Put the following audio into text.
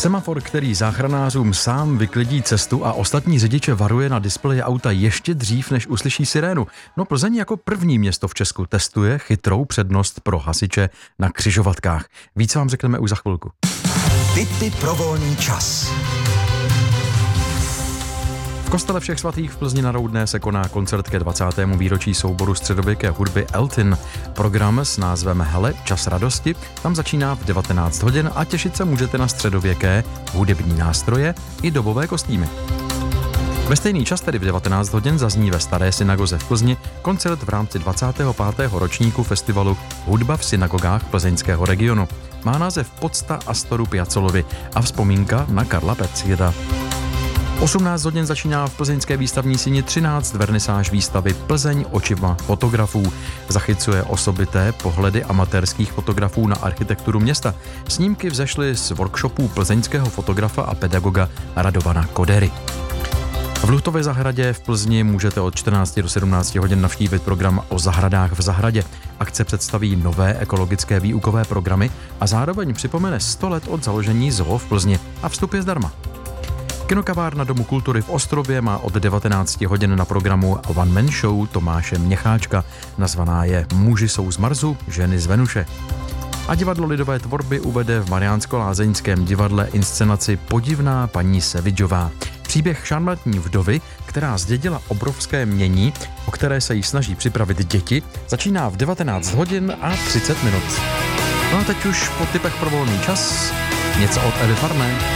Semafor, který záchranářům sám vyklidí cestu a ostatní řidiče varuje na displeji auta ještě dřív, než uslyší sirénu. No, Plzeň jako první město v Česku testuje chytrou přednost pro hasiče na křižovatkách. Víc vám řekneme už za chvilku. Tipy pro volný čas. V kostele Všech svatých v Plzni na Roudné se koná koncert ke 20. výročí souboru středověké hudby Eltin. Program s názvem Hele, čas radosti tam začíná v 19 hodin a těšit se můžete na středověké hudební nástroje i dobové kostýmy. Ve stejný čas, tedy v 19 hodin, zazní ve Staré synagoze v Plzni koncert v rámci 25. ročníku festivalu Hudba v synagogách plzeňského regionu. Má název Pocta Astoru Piazzolovi a vzpomínka na Karla Percíra. 18 hodin začíná v plzeňské výstavní síni 13 vernisáž výstavy Plzeň očima fotografů. Zachycuje osobité pohledy amatérských fotografů na architekturu města. Snímky vzešly z workshopů plzeňského fotografa a pedagoga Radovana Kodery. V Luchtové zahradě v Plzni můžete od 14 do 17 hodin navštívit program o zahradách v zahradě. Akce představí nové ekologické výukové programy a zároveň připomene 100 let od založení zoo v Plzni a vstup je zdarma. Kinokavárna Domu kultury v Ostrově má od 19 hodin na programu One Man Show Tomáše Měcháčka. Nazvaná je Muži jsou z Marsu, ženy z Venuše. A divadlo lidové tvorby uvede v Mariánsko-Lázeňském divadle inscenaci Podivná paní Sevidžová. Příběh šarmantní vdovy, která zdědila obrovské jmění, o které se jí snaží připravit děti, začíná v 19 hodin a 30 minut. No a teď už po tipech pro volný čas něco od Evy Farné.